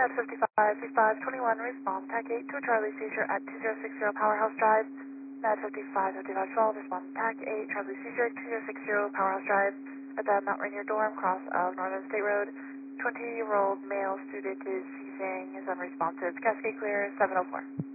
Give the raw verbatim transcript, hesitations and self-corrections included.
Med fifty-five, fifty-five twenty-one, respond, TAC eight to a Charlie seizure at two zero six zero Powerhouse Drive. Med fifty-five, fifty-five twelve, respond, TAC eight, Charlie seizure at two zero six zero Powerhouse Drive at the Mount Rainier Dorm, cross of Northern State Road. twenty-year-old male student is seizing, is unresponsive. Cascade clear, seven oh four.